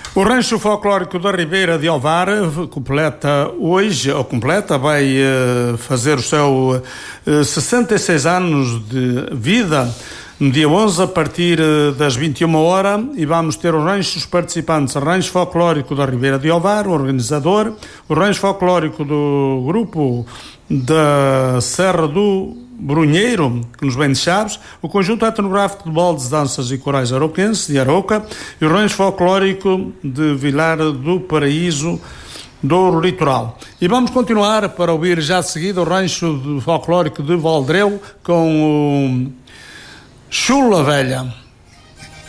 O Rancho Folclórico da Ribeira de Ovar vai fazer o seu 66 anos de vida no dia 11 a partir das 21 horas e vamos ter os ranchos participantes: o Rancho Folclórico da Ribeira de Ovar, o organizador, o Rancho Folclórico do grupo da Serra do Brunheiro, que nos vem de Chaves, o Conjunto Etnográfico de Baldes, Danças e Corais Arauquense, de Arouca, e o Rancho Folclórico de Vilar do Paraíso, do Litoral. E vamos continuar para ouvir já de seguida o Rancho Folclórico de Valdreu com o Chula Velha.